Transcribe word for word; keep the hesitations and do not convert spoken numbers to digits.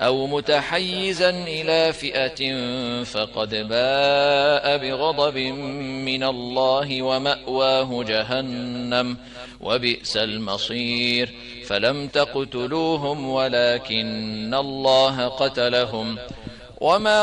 أو متحيزا إلى فئة فقد باء بغضب من الله ومأواه جهنم وبئس المصير. فلم تقتلوهم ولكن الله قتلهم وما